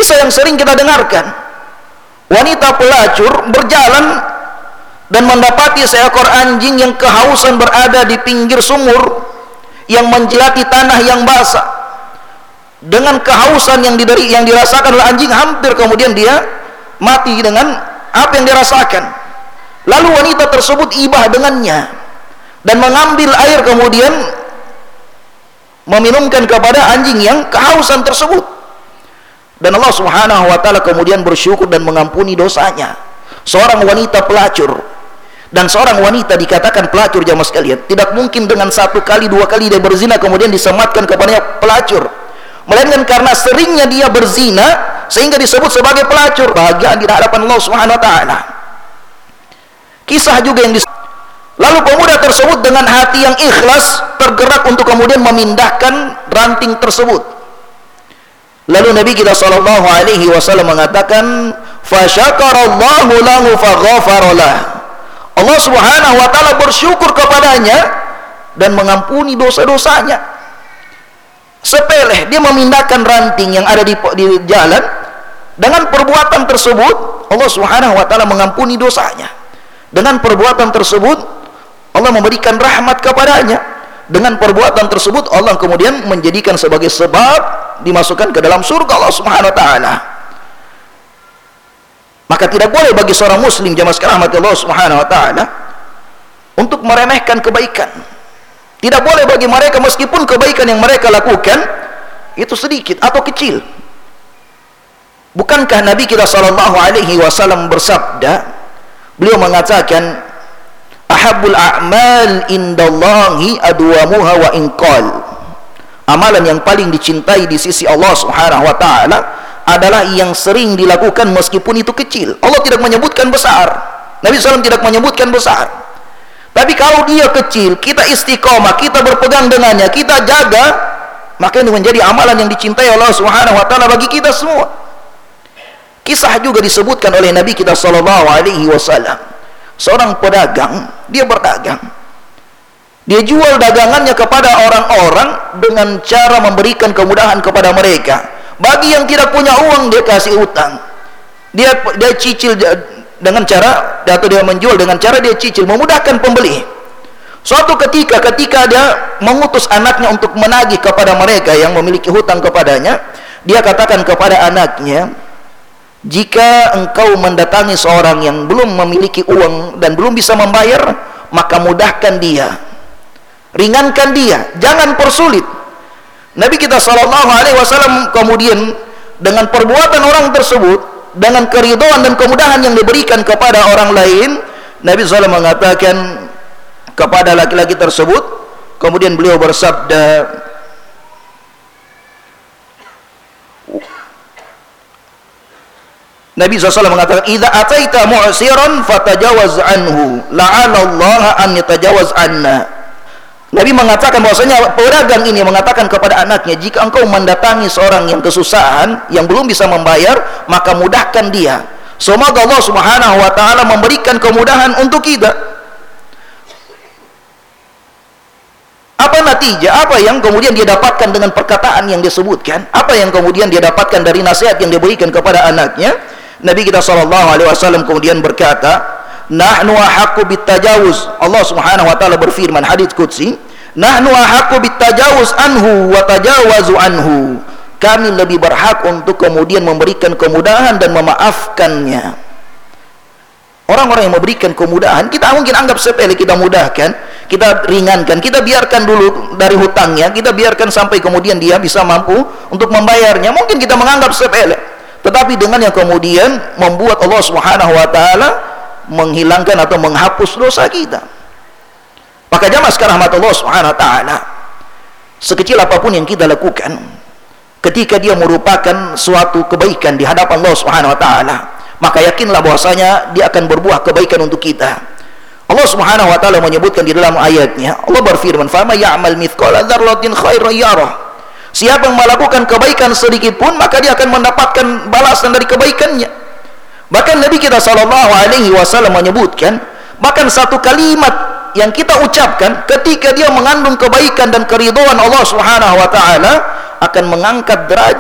kisah yang sering kita dengarkan, wanita pelacur berjalan dan mendapati seekor anjing yang kehausan berada di pinggir sumur yang menjelati tanah yang basah. Dengan kehausan yang dirasakan oleh anjing, hampir kemudian dia mati dengan apa yang dirasakan. Lalu wanita tersebut ibah dengannya dan mengambil air kemudian meminumkan kepada anjing yang kehausan tersebut. Dan Allah Subhanahu wa taala kemudian bersyukur dan mengampuni dosanya. Seorang wanita pelacur, dan seorang wanita dikatakan pelacur jamaah sekalian, tidak mungkin dengan satu kali dua kali dia berzina kemudian disematkan kepadanya pelacur, melainkan karena seringnya dia berzina sehingga disebut sebagai pelacur. Bahagia di hadapan Allah Subhanahu wa taala. Kisah juga yang lalu pemuda tersebut dengan hati yang ikhlas tergerak untuk kemudian memindahkan ranting tersebut. Lalu Nabi kita sallallahu alaihi wasallam mengatakan, "Fasyakarallahu lahu faghafaralah." Allah Subhanahu wa taala bersyukur kepadanya dan mengampuni dosa-dosanya. Sepele dia memindahkan ranting yang ada di jalan, dengan perbuatan tersebut Allah Subhanahu wa taala mengampuni dosanya. Dengan perbuatan tersebut Allah memberikan rahmat kepadanya. Dengan perbuatan tersebut Allah kemudian menjadikan sebagai sebab dimasukkan ke dalam surga Allah Subhanahu wa taala. Maka tidak boleh bagi seorang muslim jamaah sekalian rahmat Allah Subhanahu wa taala untuk meremehkan kebaikan. Tidak boleh bagi mereka meskipun kebaikan yang mereka lakukan itu sedikit atau kecil. Bukankah Nabi kita sallallahu alaihi wasallam bersabda, beliau mengatakan, "Ahabbul a'mal indallahi adwamuha wa inqal." Amalan yang paling dicintai di sisi Allah Subhanahu wa taala adalah yang sering dilakukan meskipun itu kecil. Allah tidak menyebutkan besar. Nabi SAW tidak menyebutkan besar. Tapi kalau dia kecil, kita istiqomah, kita berpegang dengannya, kita jaga, maka ini menjadi amalan yang dicintai Allah Subhanahu wa taala bagi kita semua. Kisah juga disebutkan oleh Nabi kita sallallahu alaihi wasallam. Seorang pedagang, dia berdagang. Dia jual dagangannya kepada orang-orang dengan cara memberikan kemudahan kepada mereka. Bagi yang tidak punya uang, dia kasih utang. Dia cicil dengan cara, atau dia menjual dengan cara dia cicil, memudahkan pembeli. Suatu ketika dia mengutus anaknya untuk menagih kepada mereka yang memiliki hutang kepadanya, dia katakan kepada anaknya, "Jika engkau mendatangi seorang yang belum memiliki uang dan belum bisa membayar, maka mudahkan dia, ringankan dia, jangan persulit." Nabi kita sallallahu alaihi wasallam kemudian dengan perbuatan orang tersebut, dengan keridhaan dan kemudahan yang diberikan kepada orang lain, Nabi SAW mengatakan kepada laki-laki tersebut, kemudian beliau bersabda, Nabi SAW mengatakan, "Idza ataita mu'siran fatajawaz anhu, la'anallaha an yatajawaz anna." Nabi mengatakan bahwasanya pedagang ini mengatakan kepada anaknya, jika engkau mendatangi seorang yang kesusahan, yang belum bisa membayar, maka mudahkan dia. Semoga Allah Subhanahu wa taala memberikan kemudahan untuk kita. Apa natijah? Apa yang kemudian dia dapatkan dengan perkataan yang disebutkan? Apa yang kemudian dia dapatkan dari nasihat yang diberikan kepada anaknya? Nabi kita sallallahu alaihi wasallam kemudian berkata, "Nahnu ahaqqu bitajawuz." Allah Subhanahu wa taala berfirman hadits qudsi, "Nahnu ahaqqu bitajawuz anhu wa tajawazu anhu." Kami lebih berhak untuk kemudian memberikan kemudahan dan memaafkannya. Orang-orang yang memberikan kemudahan, kita mungkin anggap sepele, kita mudahkan, kita ringankan, kita biarkan dulu dari hutangnya, kita biarkan sampai kemudian dia bisa mampu untuk membayarnya. Mungkin kita menganggap sepele, tetapi dengan yang kemudian membuat Allah Subhanahu wa taala menghilangkan atau menghapus dosa kita. Maka jamaah sekalian rahmatullah Subhanahu wa taala, sekecil apapun yang kita lakukan, ketika dia merupakan suatu kebaikan di hadapan Allah Subhanahu wa taala, maka yakinlah bahwasanya dia akan berbuah kebaikan untuk kita. Allah Subhanahu wa taala menyebutkan di dalam ayatnya, Allah berfirman, "Fama ya'mal mithqala dzarratin khairan yarah." Siapa yang melakukan kebaikan sedikit pun, maka dia akan mendapatkan balasan dari kebaikannya. Bahkan Nabi kita sallallahu alaihi wasallam menyebutkan, bahkan satu kalimat yang kita ucapkan ketika dia mengandung kebaikan dan keridhaan Allah Subhanahu wa taala akan mengangkat derajat